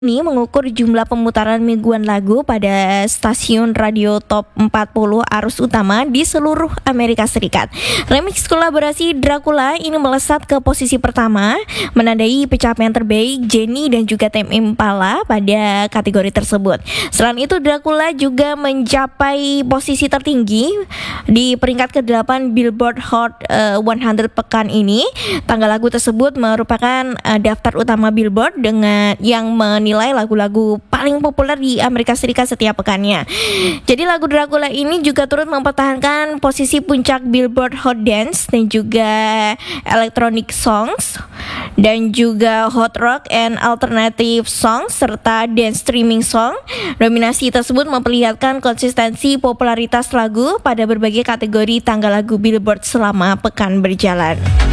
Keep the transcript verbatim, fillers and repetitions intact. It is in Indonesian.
Ini mengukur jumlah pemutaran mingguan lagu pada stasiun radio top empat puluh arus utama di seluruh Amerika Serikat. Remix kolaborasi Dracula ini melesat ke posisi pertama, menandai pencapaian terbaik Jenny dan juga Tame Impala pada kategori tersebut. Selain itu, Dracula juga mencapai posisi tertinggi di peringkat kedelapan Billboard Hot uh, seratus pekan ini. Tanggal lagu tersebut merupakan uh, daftar utama Billboard dengan yang menilai nilai lagu-lagu paling populer di Amerika Serikat setiap pekannya. Jadi lagu Dracula ini juga turut mempertahankan posisi puncak Billboard Hot Dance dan juga Electronic Songs dan juga Hot Rock and Alternative Songs serta Dance Streaming Song. Nominasi tersebut memperlihatkan konsistensi popularitas lagu pada berbagai kategori tanggal lagu Billboard selama pekan berjalan.